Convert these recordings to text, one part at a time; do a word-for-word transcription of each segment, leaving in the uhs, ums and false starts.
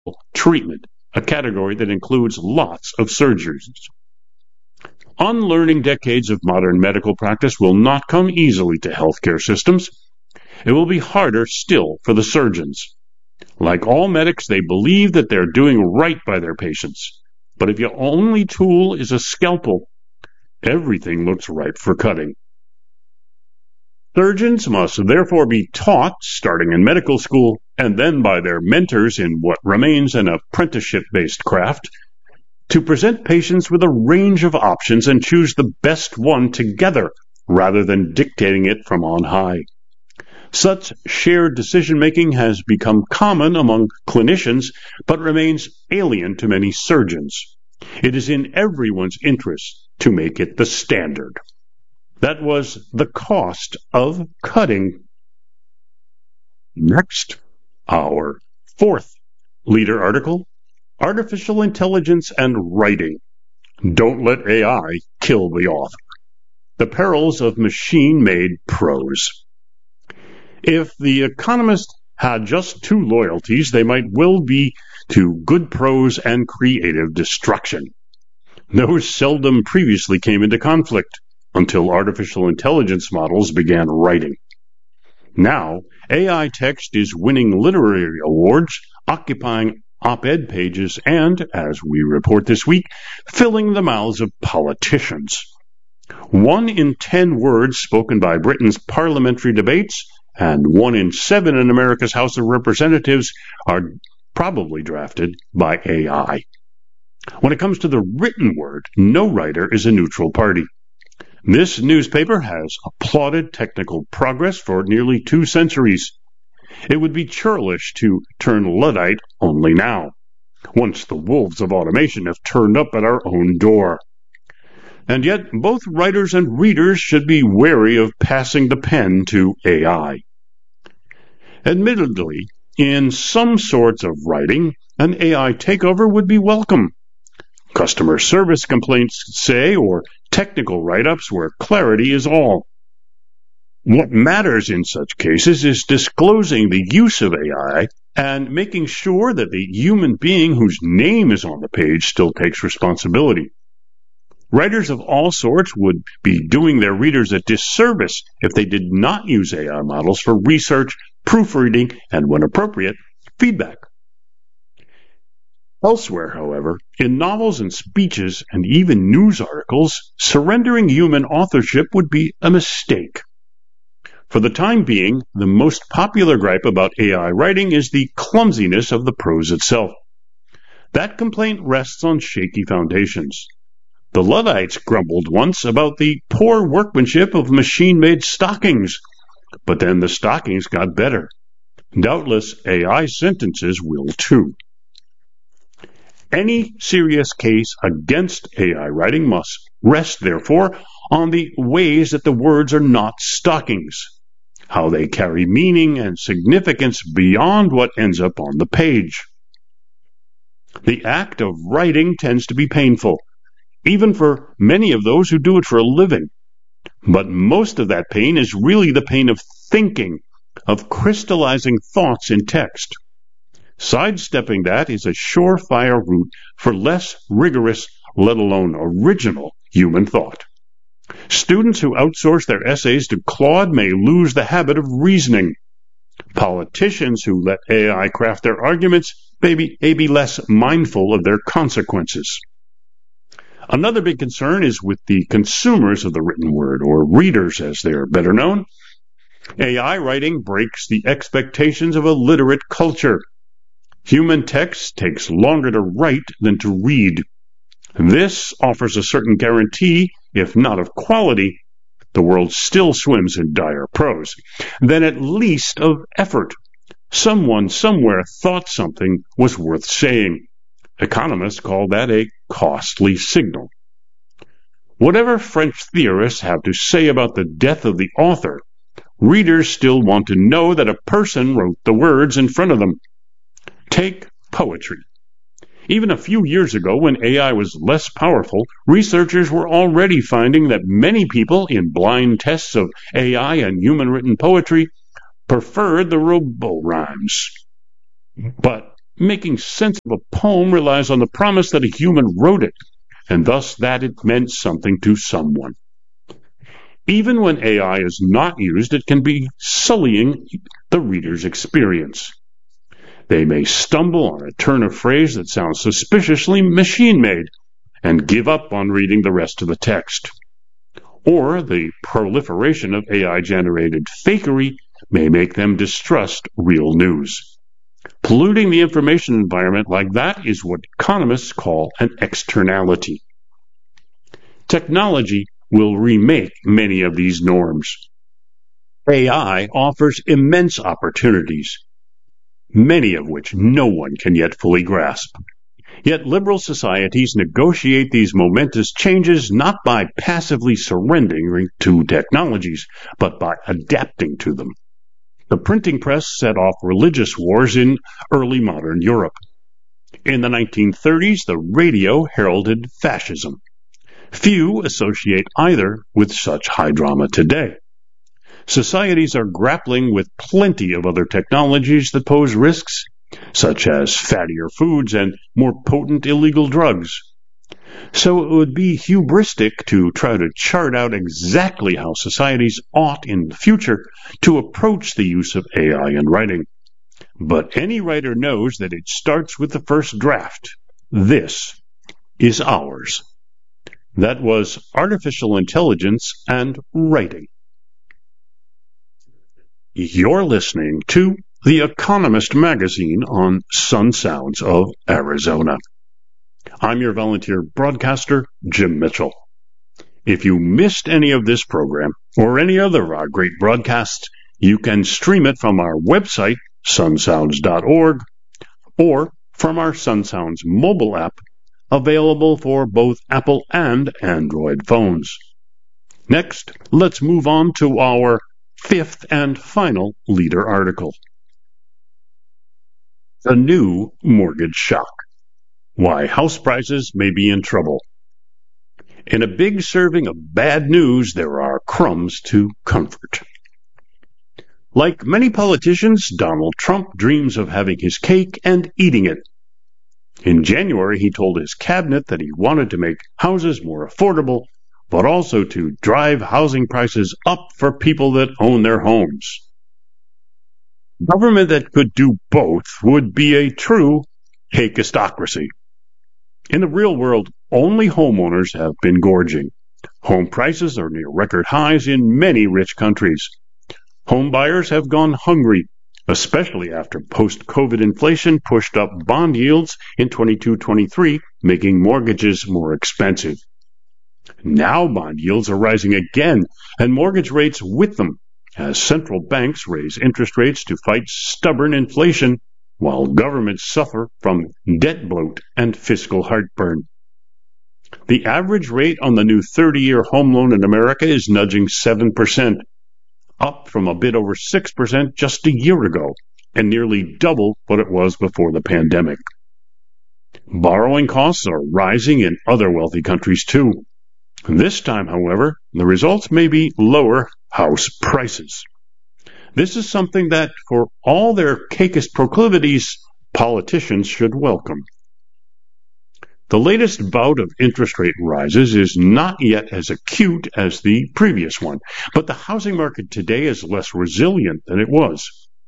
treatment, a category that includes lots of surgeries. Unlearning decades of modern medical practice will not come easily to healthcare systems. It will be harder still for the surgeons. Like all medics, they believe that they're doing right by their patients. But if your only tool is a scalpel, everything looks ripe for cutting. Surgeons must therefore be taught, starting in medical school, and then by their mentors in what remains an apprenticeship-based craft, to present patients with a range of options and choose the best one together, rather than dictating it from on high. Such shared decision-making has become common among clinicians, but remains alien to many surgeons. It is in everyone's interest to make it the standard. That was the cost of cutting. Next, our fourth leader article, Artificial Intelligence and Writing. Don't let A I kill the author. The perils of machine-made prose. If The Economist had just two loyalties, they might well be to good prose and creative destruction. Those seldom previously came into conflict until artificial intelligence models began writing. Now, A I text is winning literary awards, occupying op-ed pages, and, as we report this week, filling the mouths of politicians. One in ten words spoken by Britain's parliamentary debates and one in seven in America's House of Representatives are probably drafted by A I. When it comes to the written word, no writer is a neutral party. This newspaper has applauded technical progress for nearly two centuries. It would be churlish to turn Luddite only now, once the wolves of automation have turned up at our own door. And yet, both writers and readers should be wary of passing the pen to A I. Admittedly, in some sorts of writing, an A I takeover would be welcome. Customer service complaints, say, or technical write-ups where clarity is all. What matters in such cases is disclosing the use of A I and making sure that the human being whose name is on the page still takes responsibility. Writers of all sorts would be doing their readers a disservice if they did not use A I models for research, proofreading, and, when appropriate, feedback. Elsewhere, however, in novels and speeches and even news articles, surrendering human authorship would be a mistake. For the time being, the most popular gripe about A I writing is the clumsiness of the prose itself. That complaint rests on shaky foundations. The Luddites grumbled once about the poor workmanship of machine-made stockings, but then the stockings got better. Doubtless A I sentences will too. Any serious case against A I writing must rest, therefore, on the ways that the words are not stockings, how they carry meaning and significance beyond what ends up on the page. The act of writing tends to be painful, even for many of those who do it for a living. But most of that pain is really the pain of thinking, of crystallizing thoughts in text. Sidestepping that is a surefire route for less rigorous, let alone original, human thought. Students who outsource their essays to Claude may lose the habit of reasoning. Politicians who let A I craft their arguments may be, may be less mindful of their consequences. Another big concern is with the consumers of the written word, or readers as they are better known. A I writing breaks the expectations of a literate culture. Human text takes longer to write than to read. This offers a certain guarantee, if not of quality, the world still swims in dire prose, then at least of effort. Someone somewhere thought something was worth saying. Economists call that a costly signal. Whatever French theorists have to say about the death of the author, readers still want to know that a person wrote the words in front of them. Take poetry. Even a few years ago, when A I was less powerful, researchers were already finding that many people in blind tests of A I and human-written poetry preferred the robo-rhymes. But making sense of a poem relies on the promise that a human wrote it, and thus that it meant something to someone. Even when A I is not used, it can be sullying the reader's experience. They may stumble on a turn of phrase that sounds suspiciously machine-made and give up on reading the rest of the text. Or the proliferation of A I-generated fakery may make them distrust real news. Polluting the information environment like that is what economists call an externality. Technology will remake many of these norms. A I offers immense opportunities, many of which no one can yet fully grasp. Yet liberal societies negotiate these momentous changes not by passively surrendering to technologies, but by adapting to them. The printing press set off religious wars in early modern Europe. In the nineteen thirties, the radio heralded fascism. Few associate either with such high drama today. Societies are grappling with plenty of other technologies that pose risks, such as fattier foods and more potent illegal drugs. So it would be hubristic to try to chart out exactly how societies ought in the future to approach the use of A I in writing. But any writer knows that it starts with the first draft. This is ours. That was Artificial Intelligence and Writing. You're listening to The Economist magazine on Sun Sounds of Arizona. I'm your volunteer broadcaster, Jim Mitchell. If you missed any of this program or any other of our great broadcasts, you can stream it from our website, sun sounds dot org, or from our Sun Sounds mobile app, available for both Apple and Android phones. Next, let's move on to our fifth and final leader article. The new mortgage shock. Why house prices may be in trouble. In a big serving of bad news, there are crumbs to comfort. Like many politicians, Donald Trump dreams of having his cake and eating it. In January, he told his cabinet that he wanted to make houses more affordable, but also to drive housing prices up for people that own their homes. Government that could do both would be a true cakeistocracy. In the real world, only homeowners have been gorging. Home prices are near record highs in many rich countries. Home buyers have gone hungry, especially after post-COVID inflation pushed up bond yields in twenty-two twenty-three, making mortgages more expensive. Now bond yields are rising again, and mortgage rates with them, as central banks raise interest rates to fight stubborn inflation, while governments suffer from debt bloat and fiscal heartburn. The average rate on the new thirty-year home loan in America is nudging seven percent, up from a bit over six percent just a year ago, and nearly double what it was before the pandemic. Borrowing costs are rising in other wealthy countries too. This time, however, the results may be lower house prices. This is something that, for all their cakeist proclivities, politicians should welcome. The latest bout of interest rate rises is not yet as acute as the previous one, but the housing market today is less resilient than it was.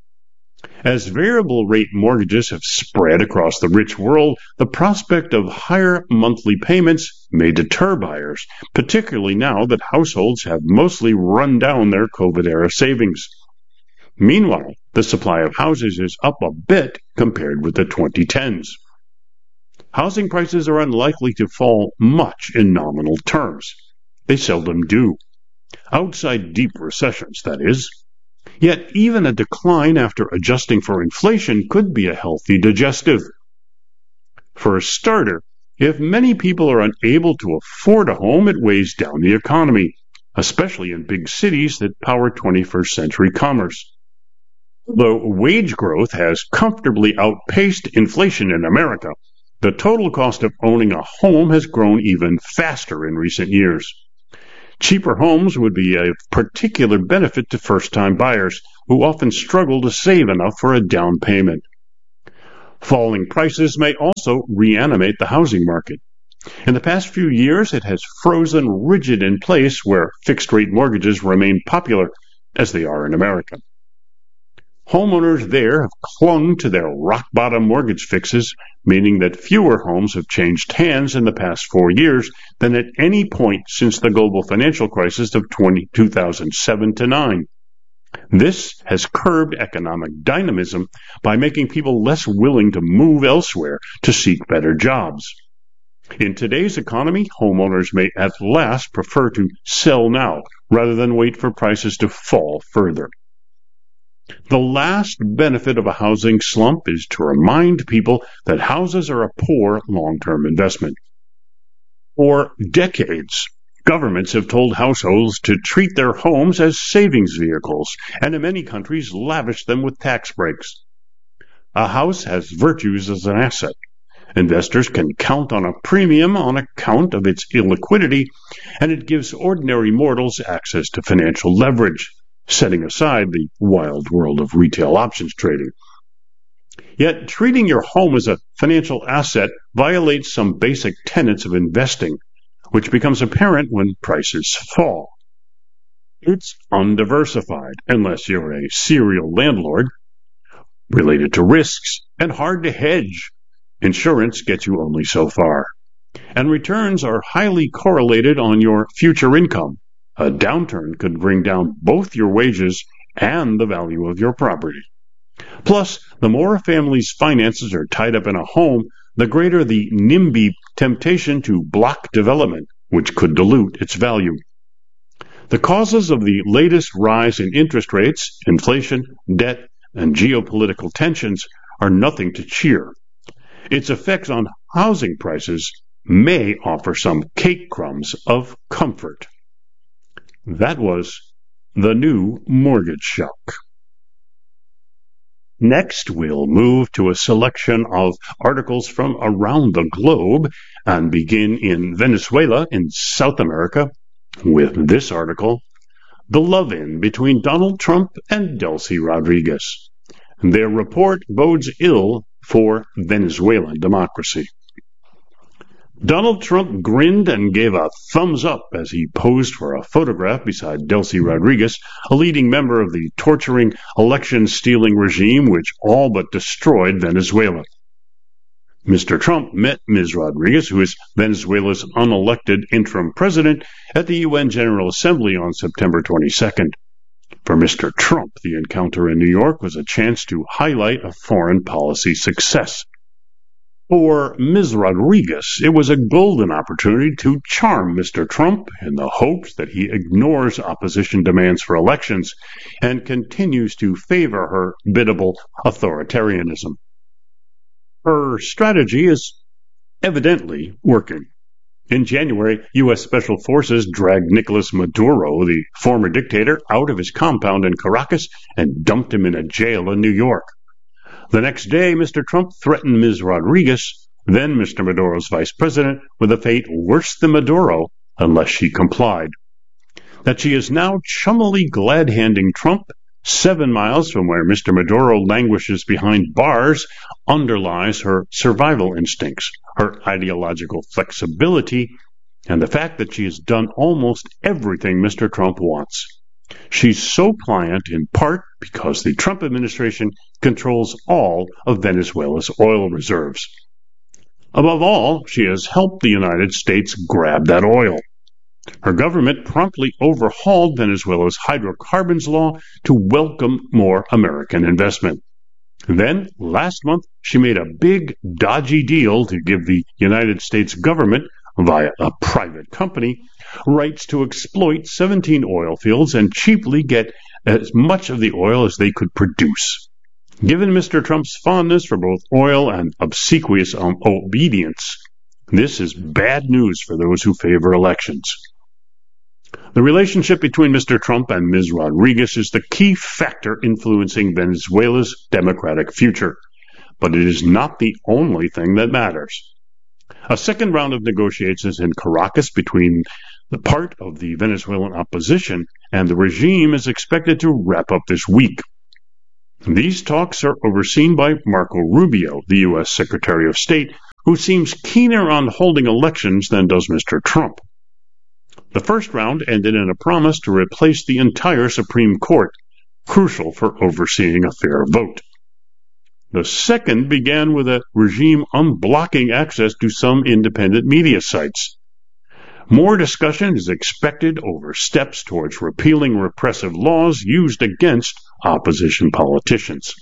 As variable rate mortgages have spread across the rich world, the prospect of higher monthly payments may deter buyers, particularly now that households have mostly run down their COVID-era savings. Meanwhile, the supply of houses is up a bit compared with the twenty tens. Housing prices are unlikely to fall much in nominal terms. They seldom do. Outside deep recessions, that is. Yet even a decline after adjusting for inflation could be a healthy digestive. For a starter, if many people are unable to afford a home, it weighs down the economy, especially in big cities that power twenty-first century commerce. Though wage growth has comfortably outpaced inflation in America, the total cost of owning a home has grown even faster in recent years. Cheaper homes would be a particular benefit to first-time buyers, who often struggle to save enough for a down payment. Falling prices may also reanimate the housing market. In the past few years, it has frozen rigid in place where fixed-rate mortgages remain popular, as they are in America. Homeowners there have clung to their rock-bottom mortgage fixes, meaning that fewer homes have changed hands in the past four years than at any point since the global financial crisis of two thousand seven to nine. This has curbed economic dynamism by making people less willing to move elsewhere to seek better jobs. In today's economy, homeowners may at last prefer to sell now rather than wait for prices to fall further. The last benefit of a housing slump is to remind people that houses are a poor long-term investment. For decades, governments have told households to treat their homes as savings vehicles, and in many countries lavish them with tax breaks. A house has virtues as an asset. Investors can count on a premium on account of its illiquidity, and it gives ordinary mortals access to financial leverage, setting aside the wild world of retail options trading. Yet, treating your home as a financial asset violates some basic tenets of investing, which becomes apparent when prices fall. It's undiversified, unless you're a serial landlord, related to risks, and hard to hedge. Insurance gets you only so far, and returns are highly correlated on your future income. A downturn could bring down both your wages and the value of your property. Plus, the more a family's finances are tied up in a home, the greater the NIMBY temptation to block development, which could dilute its value. The causes of the latest rise in interest rates, inflation, debt, and geopolitical tensions are nothing to cheer. Its effects on housing prices may offer some cake crumbs of comfort. That was the new mortgage shock. Next, we'll move to a selection of articles from around the globe and begin in Venezuela in South America with this article, The Love-In Between Donald Trump and Delcy Rodriguez. Their report bodes ill for Venezuelan democracy. Donald Trump grinned and gave a thumbs up as he posed for a photograph beside Delcy Rodriguez, a leading member of the torturing, election-stealing regime which all but destroyed Venezuela. Mister Trump met Miz Rodriguez, who is Venezuela's unelected interim president, at the U N General Assembly on September twenty-second. For Mister Trump, the encounter in New York was a chance to highlight a foreign policy success. For Miz Rodriguez, it was a golden opportunity to charm Mister Trump in the hopes that he ignores opposition demands for elections and continues to favor her biddable authoritarianism. Her strategy is evidently working. In January, U S Special Forces dragged Nicolas Maduro, the former dictator, out of his compound in Caracas and dumped him in a jail in New York. The next day, Mister Trump threatened Miz Rodriguez, then Mister Maduro's vice president, with a fate worse than Maduro unless she complied. That she is now chummily glad-handing Trump seven miles from where Mister Maduro languishes behind bars underlies her survival instincts, her ideological flexibility, and the fact that she has done almost everything Mister Trump wants. She's so pliant in part because the Trump administration controls all of Venezuela's oil reserves. Above all, she has helped the United States grab that oil. Her government promptly overhauled Venezuela's hydrocarbons law to welcome more American investment. Then, last month, she made a big, dodgy deal to give the United States government, via a private company, rights to exploit seventeen oil fields and cheaply get as much of the oil as they could produce. Given Mister Trump's fondness for both oil and obsequious um, obedience, this is bad news for those who favor elections. The relationship between Mister Trump and Miz Rodriguez is the key factor influencing Venezuela's democratic future, but it is not the only thing that matters. A second round of negotiations in Caracas between the part of the Venezuelan opposition and the regime is expected to wrap up this week. These talks are overseen by Marco Rubio, the U S Secretary of State, who seems keener on holding elections than does Mister Trump. The first round ended in a promise to replace the entire Supreme Court, crucial for overseeing a fair vote. The second began with a regime unblocking access to some independent media sites. More discussion is expected over steps towards repealing repressive laws used against opposition politicians.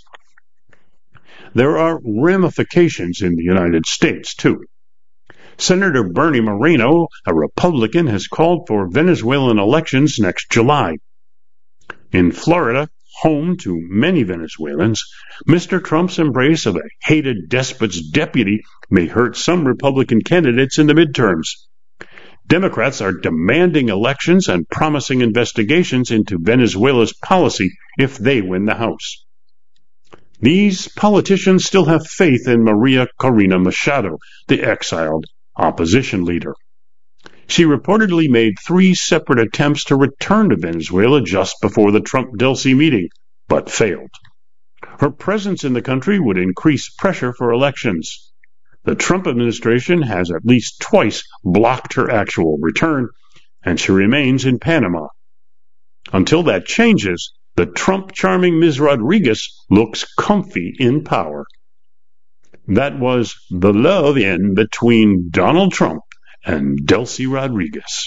There are ramifications in the United States, too. Senator Bernie Moreno, a Republican, has called for Venezuelan elections next July. In Florida, home to many Venezuelans, Mister Trump's embrace of a hated despot's deputy may hurt some Republican candidates in the midterms. Democrats are demanding elections and promising investigations into Venezuela's policy if they win the House. These politicians still have faith in Maria Corina Machado, the exiled opposition leader. She reportedly made three separate attempts to return to Venezuela just before the Trump-Delcy meeting, but failed. Her presence in the country would increase pressure for elections. The Trump administration has at least twice blocked her actual return, and she remains in Panama. Until that changes, the Trump-charming Miz Rodriguez looks comfy in power. That was the love-in between Donald Trump and Delcy Rodriguez.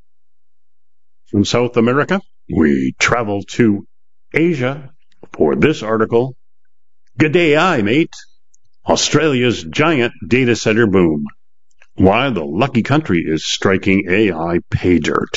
From South America, we travel to Asia for this article. G'day, mate. Australia's giant data center boom. Why the lucky country is striking A I pay dirt.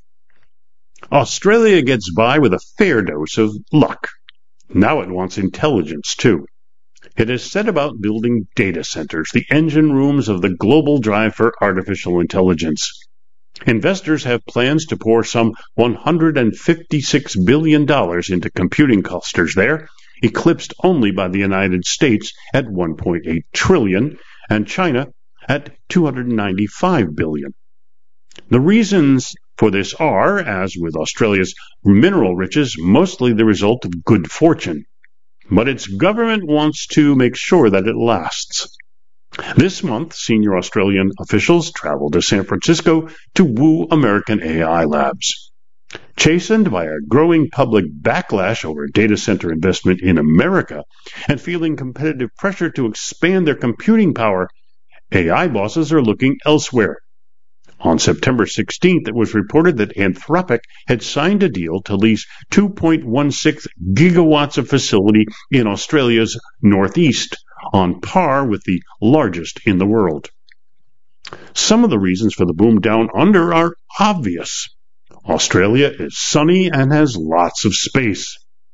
Australia gets by with a fair dose of luck. Now it wants intelligence, too. It has set about building data centers, the engine rooms of the global drive for artificial intelligence. Investors have plans to pour some one hundred fifty-six billion dollars into computing clusters there, eclipsed only by the United States at one point eight trillion dollars and China at two hundred ninety-five billion dollars. The reasons for this are, as with Australia's mineral riches, mostly the result of good fortune. But its government wants to make sure that it lasts. This month, senior Australian officials traveled to San Francisco to woo American A I labs. Chastened by a growing public backlash over data center investment in America and feeling competitive pressure to expand their computing power, A I bosses are looking elsewhere. On September sixteenth, it was reported that Anthropic had signed a deal to lease two point one six gigawatts of facility in Australia's northeast, on par with the largest in the world. Some of the reasons for the boom down under are obvious. Australia is sunny and has lots of space.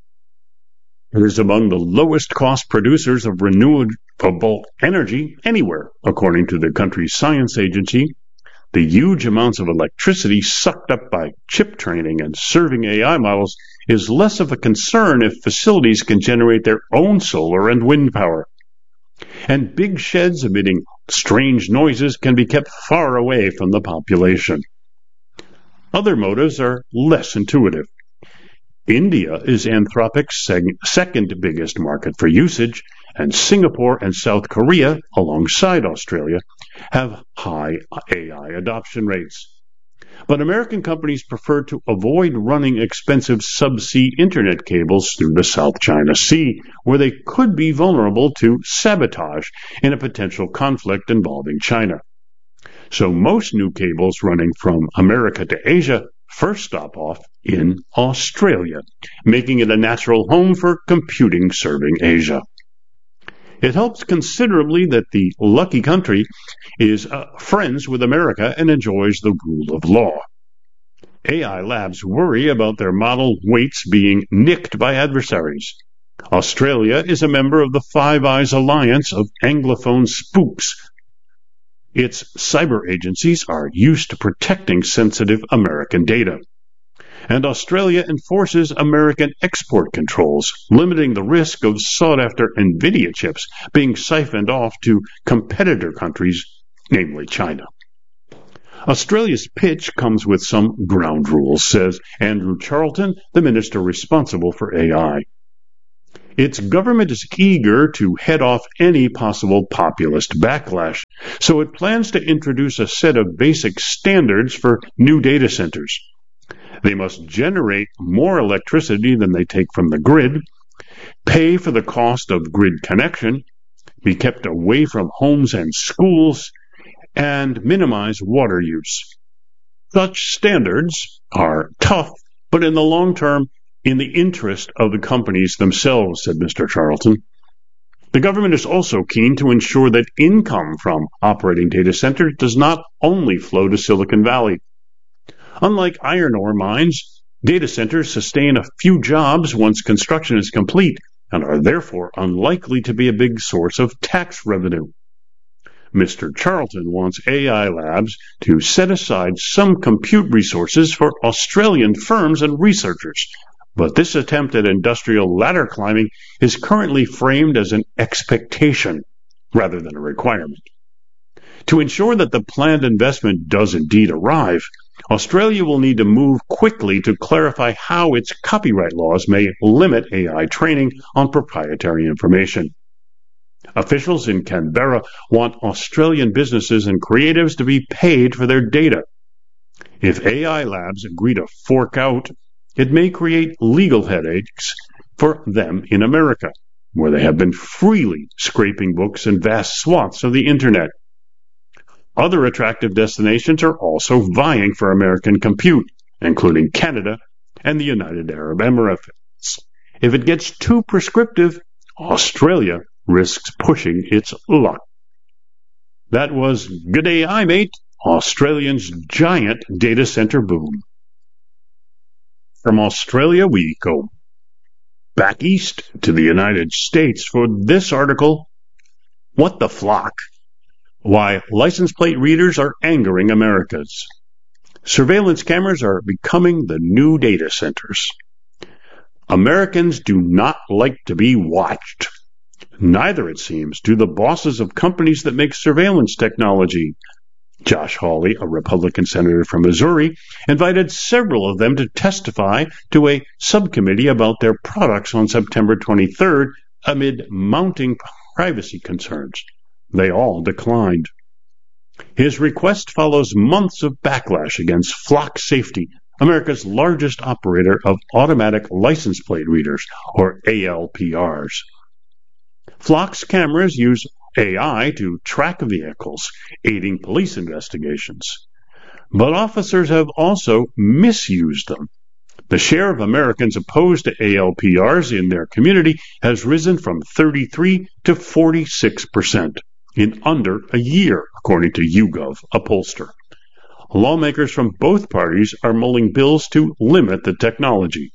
It is among the lowest cost producers of renewable energy anywhere, according to the country's science agency. The huge amounts of electricity sucked up by chip training and serving A I models is less of a concern if facilities can generate their own solar and wind power. And big sheds emitting strange noises can be kept far away from the population. Other motives are less intuitive. India is Anthropic's seg- second biggest market for usage, and Singapore and South Korea, alongside Australia, have high A I adoption rates. But American companies prefer to avoid running expensive subsea internet cables through the South China Sea, where they could be vulnerable to sabotage in a potential conflict involving China. So most new cables running from America to Asia first stop off in Australia, making it a natural home for computing serving Asia. It helps considerably that the lucky country is uh, friends with America and enjoys the rule of law. A I labs worry about their model weights being nicked by adversaries. Australia is a member of the Five Eyes Alliance of Anglophone spooks. Its cyber agencies are used to protecting sensitive American data. And Australia enforces American export controls, limiting the risk of sought-after NVIDIA chips being siphoned off to competitor countries, namely China. Australia's pitch comes with some ground rules, says Andrew Charlton, the minister responsible for A I. Its government is eager to head off any possible populist backlash, so it plans to introduce a set of basic standards for new data centers. They must generate more electricity than they take from the grid, pay for the cost of grid connection, be kept away from homes and schools, and minimize water use. Such standards are tough, but in the long term, in the interest of the companies themselves, said Mister Charlton. The government is also keen to ensure that income from operating data centers does not only flow to Silicon Valley. Unlike iron ore mines, data centers sustain a few jobs once construction is complete and are therefore unlikely to be a big source of tax revenue. Mister Charlton wants A I labs to set aside some compute resources for Australian firms and researchers, but this attempt at industrial ladder climbing is currently framed as an expectation rather than a requirement. To ensure that the planned investment does indeed arrive, Australia will need to move quickly to clarify how its copyright laws may limit A I training on proprietary information. Officials in Canberra want Australian businesses and creatives to be paid for their data. If A I labs agree to fork out, it may create legal headaches for them in America, where they have been freely scraping books and vast swaths of the internet. Other attractive destinations are also vying for American compute, including Canada and the United Arab Emirates. If it gets too prescriptive, Australia risks pushing its luck. That was G'day iMate, Australians' giant data center boom. From Australia, we go back east to the United States for this article, What the Flock? Why license plate readers are angering Americans. Surveillance cameras are becoming the new data centers. Americans do not like to be watched. Neither, it seems, do the bosses of companies that make surveillance technology. Josh Hawley, a Republican senator from Missouri, invited several of them to testify to a subcommittee about their products on September twenty-third amid mounting privacy concerns. They all declined. His request follows months of backlash against Flock Safety, America's largest operator of automatic license plate readers, or A L P Rs. Flock's cameras use A I to track vehicles, aiding police investigations. But officers have also misused them. The share of Americans opposed to A L P Rs in their community has risen from thirty-three to forty-six percent in under a year, according to YouGov, a pollster. Lawmakers from both parties are mulling bills to limit the technology.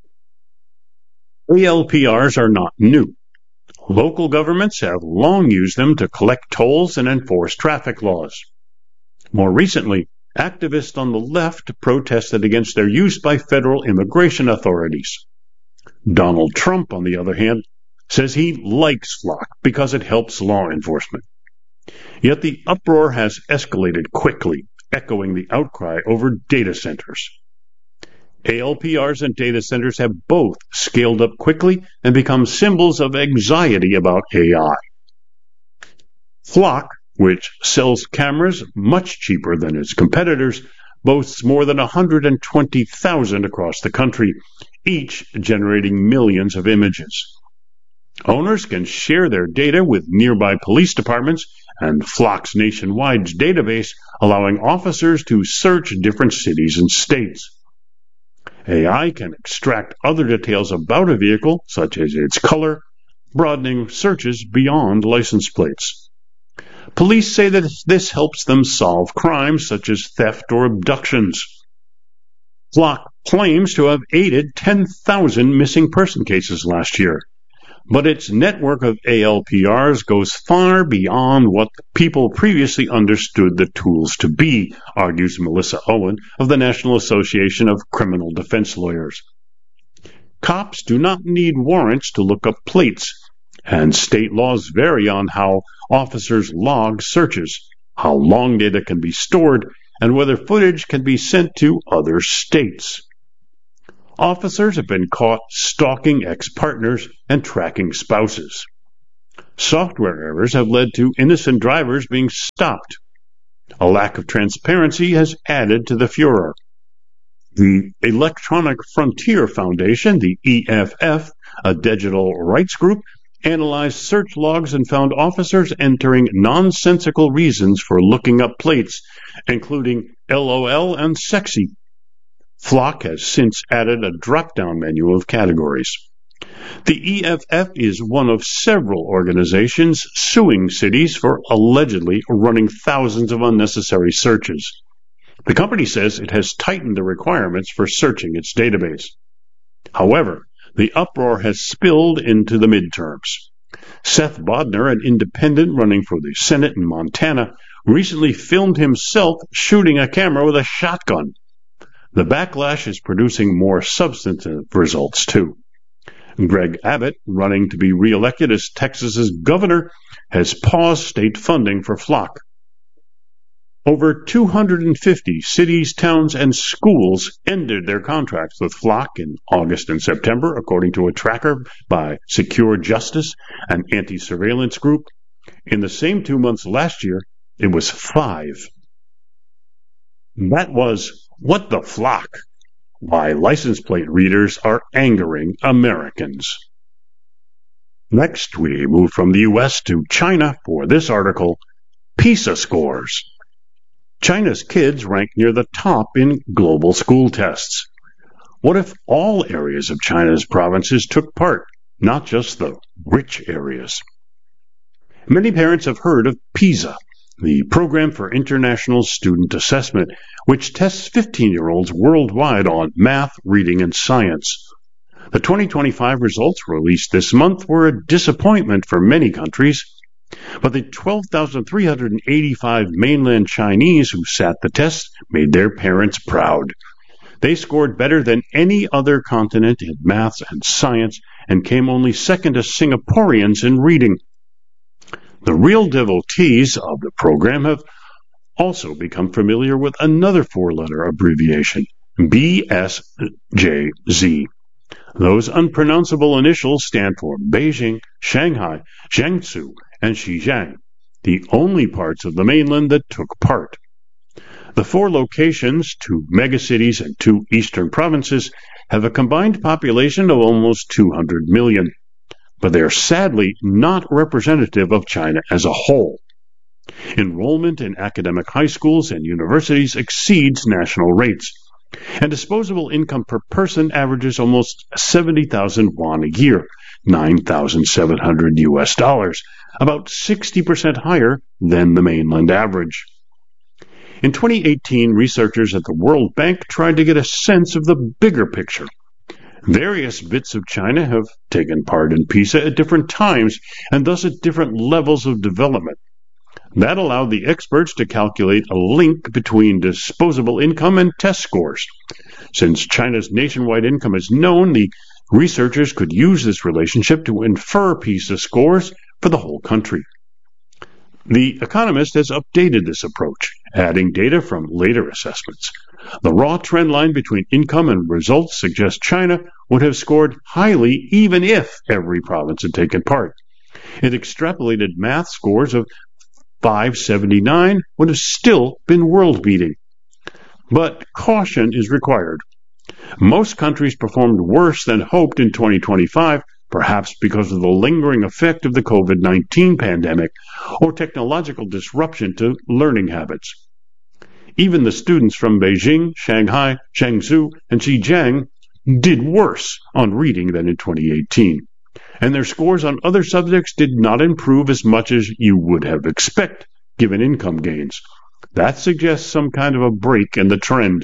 A L P Rs are not new. Local governments have long used them to collect tolls and enforce traffic laws. More recently, activists on the left protested against their use by federal immigration authorities. Donald Trump, on the other hand, says he likes Flock because it helps law enforcement. Yet the uproar has escalated quickly, echoing the outcry over data centers. A L P Rs and data centers have both scaled up quickly and become symbols of anxiety about A I. Flock, which sells cameras much cheaper than its competitors, boasts more than one hundred twenty thousand across the country, each generating millions of images. Owners can share their data with nearby police departments and Flock's nationwide database, allowing officers to search different cities and states. A I can extract other details about a vehicle, such as its color, broadening searches beyond license plates. Police say that this helps them solve crimes such as theft or abductions. Flock claims to have aided ten thousand missing person cases last year, but its network of A L P Rs goes far beyond what people previously understood the tools to be, argues Melissa Owen of the National Association of Criminal Defense Lawyers. Cops do not need warrants to look up plates, and state laws vary on how officers log searches, how long data can be stored, and whether footage can be sent to other states. officers have been caught stalking ex-partners and tracking spouses. Software errors have led to innocent drivers being stopped. A lack of transparency has added to the furor. The Electronic Frontier Foundation, the E F F, a digital rights group, analyzed search logs and found officers entering nonsensical reasons for looking up plates, including LOL and sexy. Flock has since added a drop-down menu of categories. The E F F is one of several organizations suing cities for allegedly running thousands of unnecessary searches. The company says it has tightened the requirements for searching its database. However, the uproar has spilled into the midterms. Seth Bodnar, an independent running for the Senate in Montana, recently filmed himself shooting a camera with a shotgun. The backlash is producing more substantive results, too. Greg Abbott, running to be reelected as Texas's governor, has paused state funding for Flock. Over two hundred fifty cities, towns, and schools ended their contracts with Flock in August and September, according to a tracker by Secure Justice, an anti-surveillance group. In the same two months last year, it was five. That was What the Flock? Why license plate readers are angering Americans. Next, we move from the U S to China for this article, PISA scores. China's kids rank near the top in global school tests. What if all areas of China's provinces took part, not just the rich areas? Many parents have heard of PISA, the Program for International Student Assessment, which tests fifteen-year-olds worldwide on math, reading, and science. The twenty twenty-five results released this month were a disappointment for many countries, but the twelve thousand three hundred eighty-five mainland Chinese who sat the test made their parents proud. They scored better than any other continent in maths and science and came only second to Singaporeans in reading. The real devotees of the program have also become familiar with another four-letter abbreviation, B S J Z. Those unpronounceable initials stand for Beijing, Shanghai, Jiangsu, and Xizang, the only parts of the mainland that took part. The four locations, two megacities and two eastern provinces, have a combined population of almost two hundred million. But they are sadly not representative of China as a whole. Enrollment in academic high schools and universities exceeds national rates, and disposable income per person averages almost seventy thousand won a year, nine thousand seven hundred U S dollars, about sixty percent higher than the mainland average. In twenty eighteen, researchers at the World Bank tried to get a sense of the bigger picture. Various bits of China have taken part in PISA at different times and thus at different levels of development. That allowed the experts to calculate a link between disposable income and test scores. Since China's nationwide income is known, the researchers could use this relationship to infer PISA scores for the whole country. The Economist has updated this approach, adding data from later assessments. The raw trend line between income and results suggests China would have scored highly even if every province had taken part. It extrapolated math scores of five seventy-nine would have still been world-beating. But caution is required. Most countries performed worse than hoped in twenty twenty-five, perhaps because of the lingering effect of the COVID nineteen pandemic or technological disruption to learning habits. Even the students from Beijing, Shanghai, Jiangsu, and Xizang did worse on reading than in twenty eighteen, and their scores on other subjects did not improve as much as you would have expected, given income gains. That suggests some kind of a break in the trend.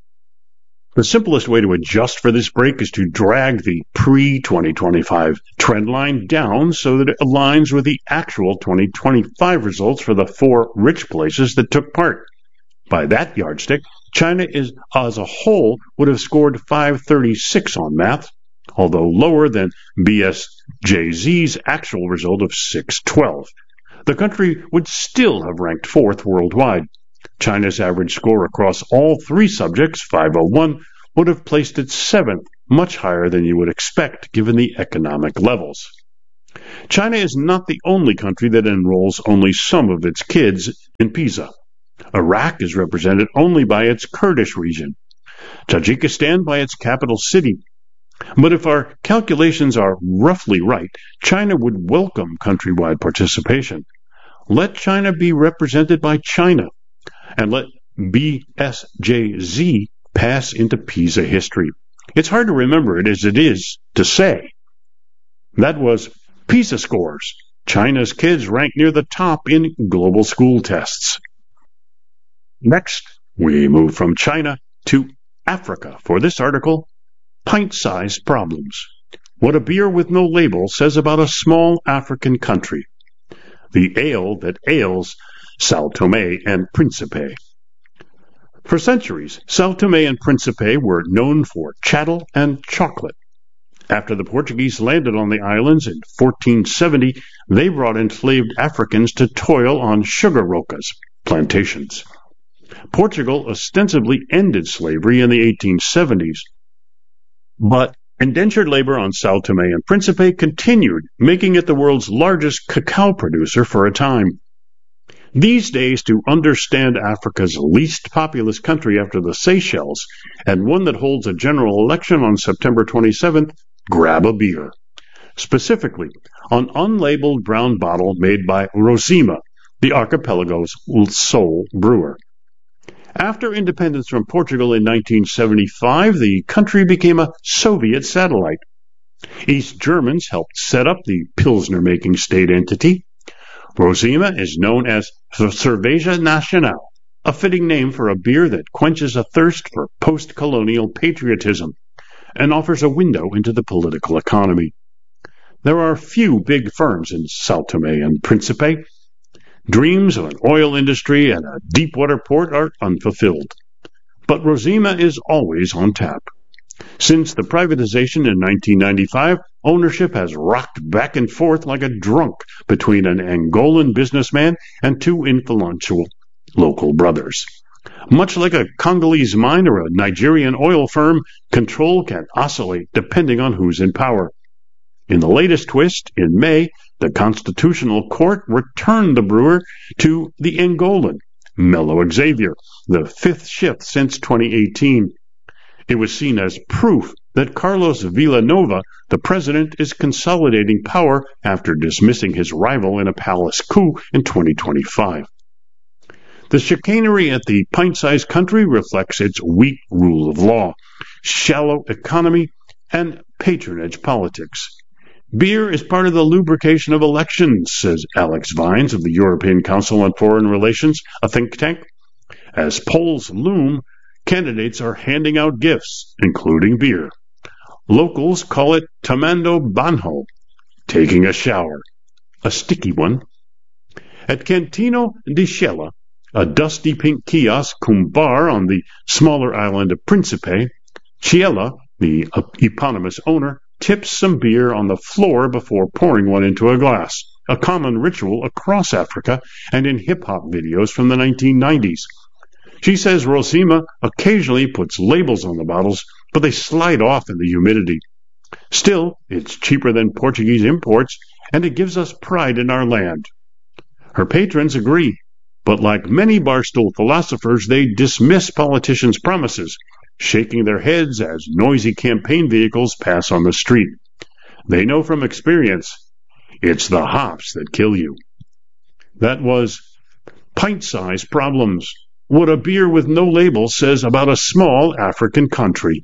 The simplest way to adjust for this break is to drag the pre twenty twenty-five trend line down so that it aligns with the actual twenty twenty-five results for the four rich places that took part. By that yardstick, China is, as a whole would have scored five thirty-six on math, although lower than B S J Z's actual result of six twelve. The country would still have ranked fourth worldwide. China's average score across all three subjects, five oh one, would have placed it seventh much higher than you would expect given the economic levels. China is not the only country that enrolls only some of its kids in PISA. Iraq is represented only by its Kurdish region, Tajikistan by its capital city. But if our calculations are roughly right, China would welcome countrywide participation. Let China be represented by China, and let B S J Z pass into PISA history. It's hard to remember it as it is to say. That was PISA scores. China's kids rank near the top in global school tests. Next, we move from China to Africa for this article, Pint-Sized Problems. What a beer with no label says about a small African country. The ale that ails Sao Tome and Principe. For centuries, Sao Tome and Principe were known for chattel and chocolate. After the Portuguese landed on the islands in fourteen seventy, they brought enslaved Africans to toil on sugar rocas, plantations. Portugal ostensibly ended slavery in the eighteen seventies, but indentured labor on Sao Tome and Principe continued, making it the world's largest cacao producer for a time. These days, to understand Africa's least populous country after the Seychelles, and one that holds a general election on September twenty-seventh, grab a beer. Specifically, an unlabeled brown bottle made by Rosima, the archipelago's sole brewer. After independence from Portugal in nineteen seventy-five, the country became a Soviet satellite. East Germans helped set up the Pilsner-making state entity. Rosima is known as Cerveja Nacional, a fitting name for a beer that quenches a thirst for post-colonial patriotism and offers a window into the political economy. There are few big firms in Sao Tome and Principe. Dreams of an oil industry and a deepwater port are unfulfilled. But Rosima is always on tap. Since the privatization in nineteen ninety-five, ownership has rocked back and forth like a drunk between an Angolan businessman and two influential local brothers. Much like a Congolese mine or a Nigerian oil firm, control can oscillate depending on who's in power. In the latest twist, in May, the Constitutional Court returned the brewer to the Angolan, Melo Xavier, the fifth shift since twenty eighteen. It was seen as proof that Carlos Villanova, the president, is consolidating power after dismissing his rival in a palace coup in twenty twenty-five. The chicanery at the pint-sized country reflects its weak rule of law, shallow economy, and patronage politics. Beer is part of the lubrication of elections, says Alex Vines of the European Council on Foreign Relations, a think tank. As polls loom, candidates are handing out gifts, including beer. Locals call it tomando banho, taking a shower, a sticky one. At Cantino di Scella, a dusty pink kiosk cum bar on the smaller island of Principe, Ciela, the eponymous owner, tips some beer on the floor before pouring one into a glass, a common ritual across Africa and in hip-hop videos from the nineteen nineties. She says Rosima occasionally puts labels on the bottles, but they slide off in the humidity. Still, it's cheaper than Portuguese imports, and it gives us pride in our land. Her patrons agree, but like many Barstool philosophers, they dismiss politicians' promises, shaking their heads as noisy campaign vehicles pass on the street. They know from experience, it's the hops that kill you. That was Pint-Sized Problems. What a beer with no label says about a small African country.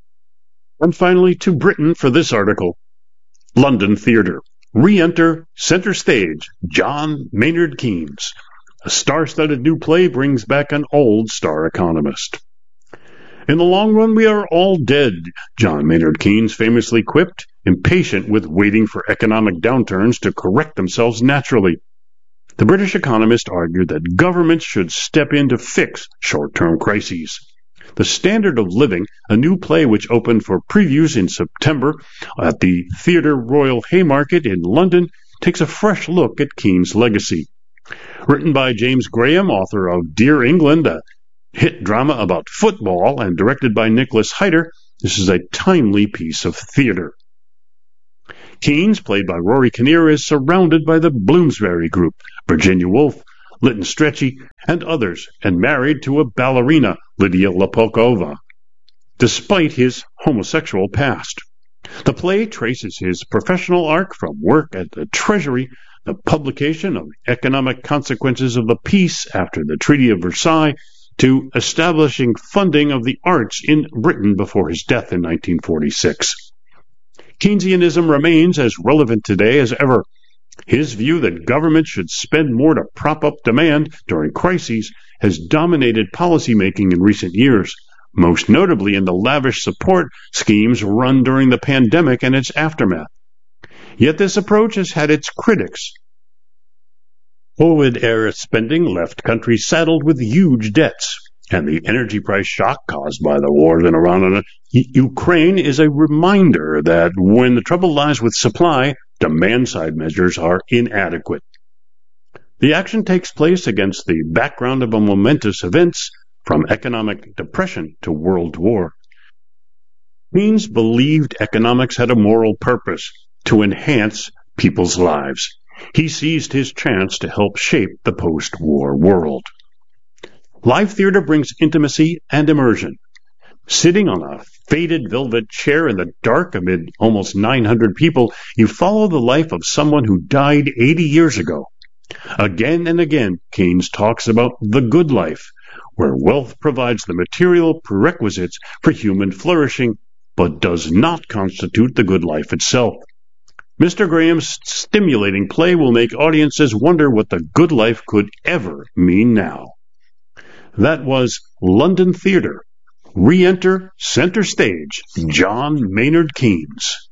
And finally to Britain for this article. London Theatre. Re-enter center stage John Maynard Keynes. A star-studded new play brings back an old star economist. In the long run, we are all dead, John Maynard Keynes famously quipped, impatient with waiting for economic downturns to correct themselves naturally. The British economist argued that governments should step in to fix short-term crises. The Standard of Living, a new play which opened for previews in September at the Theatre Royal Haymarket in London, takes a fresh look at Keynes' legacy. Written by James Graham, author of Dear England, a hit drama about football, and directed by Nicholas Hyder, this is a timely piece of theater. Keynes, played by Rory Kinnear, is surrounded by the Bloomsbury Group, Virginia Woolf, Lytton Strachey, and others, and married to a ballerina, Lydia Lapokova, despite his homosexual past. The play traces his professional arc from work at the Treasury, the publication of the economic consequences of the peace after the Treaty of Versailles, to establishing funding of the arts in Britain before his death in nineteen forty-six. Keynesianism remains as relevant today as ever. His view that government should spend more to prop up demand during crises has dominated policymaking in recent years, most notably in the lavish support schemes run during the pandemic and its aftermath. Yet this approach has had its critics. COVID-era spending left countries saddled with huge debts, and the energy price shock caused by the wars in Iran and Ukraine is a reminder that when the trouble lies with supply, demand-side measures are inadequate. The action takes place against the background of a momentous events, from economic depression to world war. Keynes believed economics had a moral purpose, to enhance people's lives. He seized his chance to help shape the post-war world. Live theater brings intimacy and immersion. Sitting on a faded velvet chair in the dark amid almost nine hundred people, you follow the life of someone who died eighty years ago. Again and again, Keynes talks about the good life, where wealth provides the material prerequisites for human flourishing, but does not constitute the good life itself. Mister Graham's stimulating play will make audiences wonder what the good life could ever mean now. That was London Theatre. Re-enter center stage, John Maynard Keynes.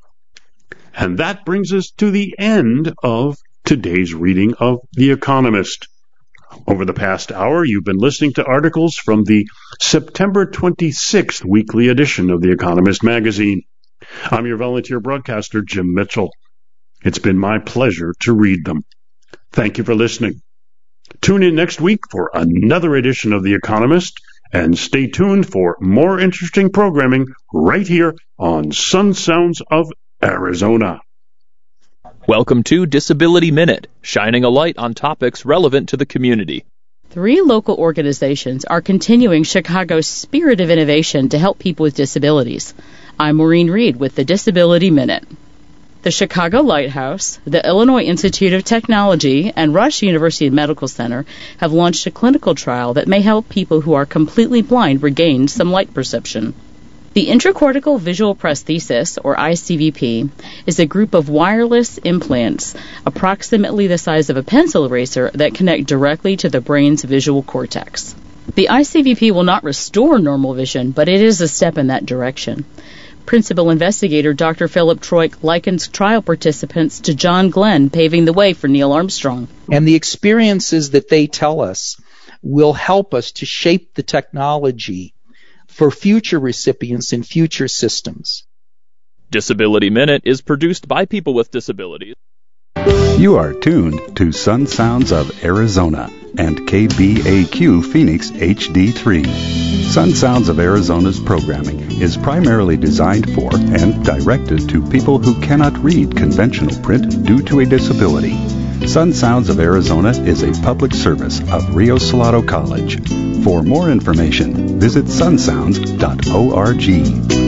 And that brings us to the end of today's reading of The Economist. Over the past hour, you've been listening to articles from the September twenty-sixth weekly edition of The Economist magazine. I'm your volunteer broadcaster, Jim Mitchell. It's been my pleasure to read them. Thank you for listening. Tune in next week for another edition of The Economist, and stay tuned for more interesting programming right here on Sun Sounds of Arizona. Welcome to Disability Minute, shining a light on topics relevant to the community. Three local organizations are continuing Chicago's spirit of innovation to help people with disabilities. I'm Maureen Reed with the Disability Minute. The Chicago Lighthouse, the Illinois Institute of Technology, and Rush University Medical Center have launched a clinical trial that may help people who are completely blind regain some light perception. The intracortical visual prosthesis, or I C V P, is a group of wireless implants approximately the size of a pencil eraser that connect directly to the brain's visual cortex. The I C V P will not restore normal vision, but it is a step in that direction. Principal investigator Doctor Philip Troik likens trial participants to John Glenn paving the way for Neil Armstrong. And the experiences that they tell us will help us to shape the technology for future recipients in future systems. Disability Minute is produced by people with disabilities. You are tuned to Sun Sounds of Arizona and K B A Q Phoenix H D three. Sun Sounds of Arizona's programming is primarily designed for and directed to people who cannot read conventional print due to a disability. Sun Sounds of Arizona is a public service of Rio Salado College. For more information, visit sun sounds dot org.